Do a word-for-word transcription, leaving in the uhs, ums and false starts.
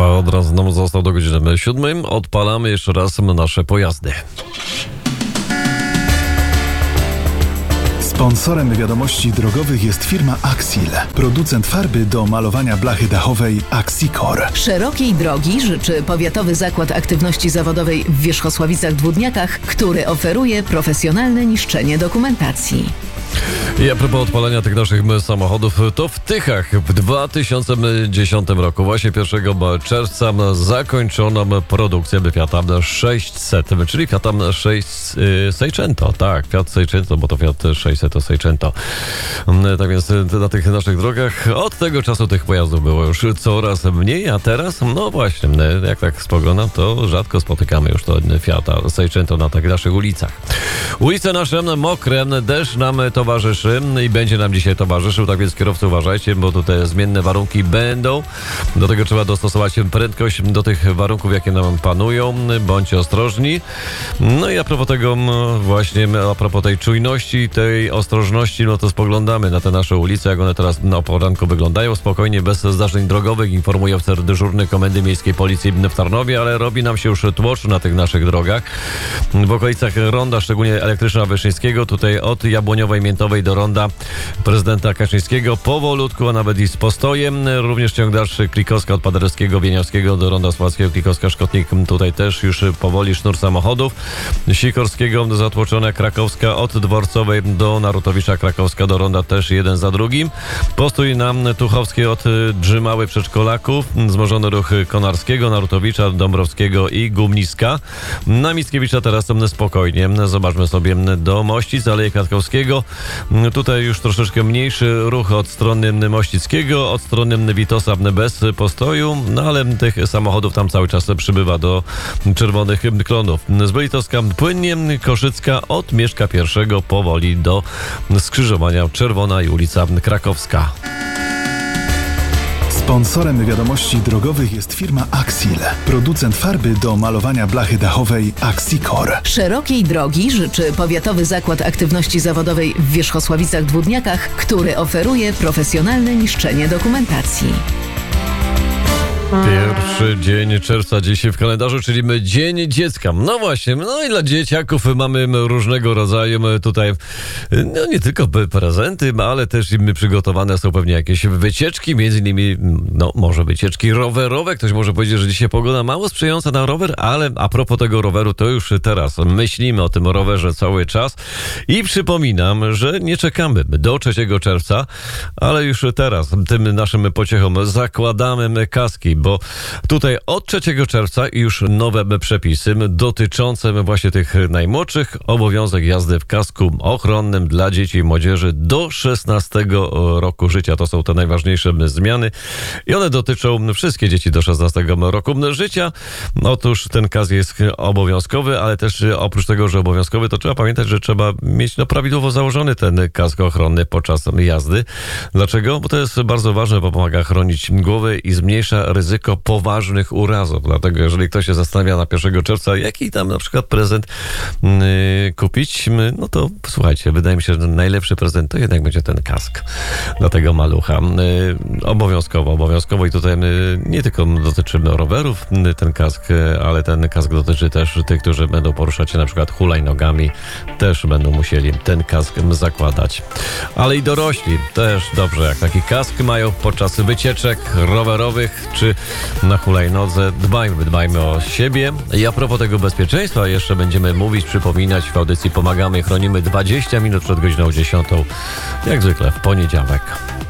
Od razu nam został do godziny siódmej. Odpalamy jeszcze raz nasze pojazdy. Sponsorem wiadomości drogowych jest firma Axil, producent farby do malowania blachy dachowej Axicor. Szerokiej drogi życzy Powiatowy Zakład Aktywności Zawodowej w Wierzchosławicach-Dwódniakach, który oferuje profesjonalne niszczenie dokumentacji. I a propos odpalania tych naszych samochodów, to w Tychach w dwa tysiące dziesiątym roku, właśnie pierwszego czerwca, zakończono produkcję Fiata sześćset, czyli Fiata Seicento. Tak, Fiat Seicento, bo to Fiat sześćset to Seicento. Tak więc na tych naszych drogach od tego czasu tych pojazdów było już coraz mniej, a teraz, no właśnie, jak tak spoglądam, to rzadko spotykamy już to Fiata Seicento na takich naszych ulicach. Ulice nasze mokre, deszcz nam towarzyszy i będzie nam dzisiaj towarzyszył, tak więc kierowcy uważajcie, bo tutaj zmienne warunki będą. Do tego trzeba dostosować prędkość do tych warunków, jakie nam panują. Bądźcie ostrożni. No i a propos tego właśnie, a propos tej czujności, tej ostrożności, no to spoglądamy na te nasze ulice, jak one teraz na poranku wyglądają. Spokojnie, bez zdarzeń drogowych, informuje oficer dyżurny Komendy Miejskiej Policji w Tarnowie, ale robi nam się już tłocz na tych naszych drogach. W okolicach ronda, szczególnie elektryczna Wyszyńskiego, tutaj od Jabłoniowej Miętowej do ronda prezydenta Kaczyńskiego, powolutku, a nawet i z postojem. Również ciąg dalszy Klikowska od Paderewskiego, Wieniawskiego do ronda Słowackiego, Klikowska, Szkotnik, tutaj też już powoli sznur samochodów. Sikorskiego zatłoczona, Krakowska od Dworcowej do Narutowicza, Krakowska do ronda też jeden za drugim. Postój na Tuchowskiej od Drzymały Przedszkolaków, wzmożony ruch Konarskiego, Narutowicza, Dąbrowskiego i Gumniska. Na Mickiewicza teraz spokojnie. Zobaczmy sobie do Mościc, Aleje Kwiatkowskiego. Tutaj już troszeczkę mniejszy ruch od strony Mościckiego, od strony Witosa bez postoju, no ale tych samochodów tam cały czas przybywa do Czerwonych Klonów. Zbolitowska płynnie, Koszycka od Mieszka I powoli do skrzyżowania Czerwona i ulica Krakowska. Sponsorem wiadomości drogowych jest firma Axil, producent farby do malowania blachy dachowej Axicor. Szerokiej drogi życzy Powiatowy Zakład Aktywności Zawodowej w Wierzchosławicach-Dwódniakach, który oferuje profesjonalne niszczenie dokumentacji. Pierwszy dzień czerwca dzisiaj w kalendarzu, czyli Dzień Dziecka. No właśnie, no i dla dzieciaków mamy różnego rodzaju tutaj, no nie tylko prezenty, ale też im przygotowane są pewnie jakieś wycieczki, między innymi, no może wycieczki rowerowe. Ktoś może powiedzieć, że dzisiaj pogoda mało sprzyjająca na rower, ale a propos tego roweru, to już teraz myślimy o tym rowerze cały czas i przypominam, że nie czekamy do trzeciego czerwca, ale już teraz tym naszym pociechom zakładamy kaski, bo tutaj od trzeciego czerwca już nowe przepisy dotyczące właśnie tych najmłodszych. Obowiązek jazdy w kasku ochronnym dla dzieci i młodzieży do szesnastego roku życia. To są te najważniejsze zmiany i one dotyczą wszystkich dzieci do szesnastego roku życia. Otóż ten kask jest obowiązkowy, ale też oprócz tego, że obowiązkowy, to trzeba pamiętać, że trzeba mieć no, prawidłowo założony ten kask ochronny podczas jazdy. Dlaczego? Bo to jest bardzo ważne, bo pomaga chronić głowę i zmniejsza ryzyko poważnych urazów. Dlatego jeżeli ktoś się zastanawia na pierwszego czerwca, jaki tam na przykład prezent yy, kupić, no to słuchajcie, wydaje mi się, że najlepszy prezent to jednak będzie ten kask dla tego malucha. Yy, obowiązkowo, obowiązkowo i tutaj yy, nie tylko dotyczy rowerów yy, ten kask, yy, ale ten kask dotyczy też tych, którzy będą poruszać się na przykład hulajnogami, też będą musieli ten kask zakładać. Ale i dorośli też dobrze, jak taki kask mają podczas wycieczek rowerowych, czy na hulajnodze. Dbajmy, dbajmy o siebie. I a propos tego bezpieczeństwa jeszcze będziemy mówić, przypominać w audycji Pomagamy i Chronimy dwadzieścia minut przed godziną dziesiątą, jak zwykle w poniedziałek.